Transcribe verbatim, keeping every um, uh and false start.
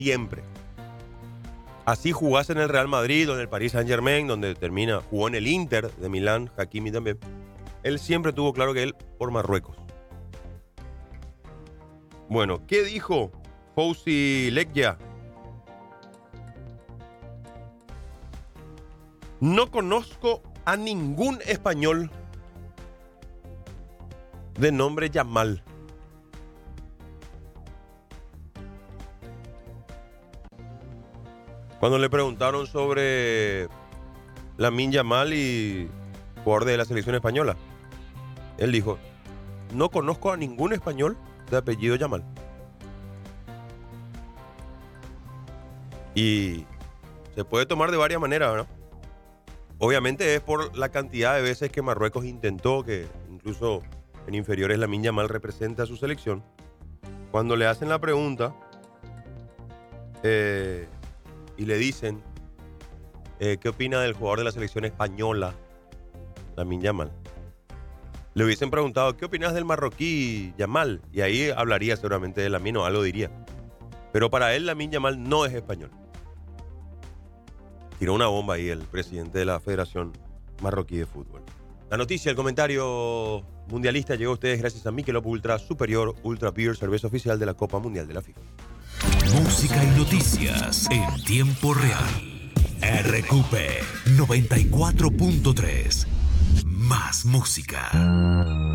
Siempre. Así jugase en el Real Madrid o en el Paris Saint-Germain, donde termina, jugó en el Inter de Milán, Hakimi también. Él siempre tuvo claro que él por Marruecos. Bueno, ¿qué dijo Fouzi Lekjaa? No conozco a ningún español de nombre Yamal. Cuando le preguntaron sobre Lamine Yamal y jugador de la selección española, él dijo, no conozco a ningún español de apellido Yamal. Y se puede tomar de varias maneras, ¿no? Obviamente es por la cantidad de veces que Marruecos intentó, que incluso en inferiores Lamine Yamal representa a su selección. Cuando le hacen la pregunta eh, y le dicen eh, ¿qué opina del jugador de la selección española, Lamine Yamal? Le hubiesen preguntado ¿qué opinas del marroquí Yamal? Y ahí hablaría seguramente de Lamine o algo diría. Pero para él Lamine Yamal no es español. Tiró una bomba ahí el presidente de la Federación Marroquí de Fútbol. La noticia, el comentario mundialista llegó a ustedes gracias a Michelob Ultra Superior Ultra Beer, cerveza oficial de la Copa Mundial de la FIFA. Música y noticias en tiempo real. R Q P noventa y cuatro punto tres. Más música.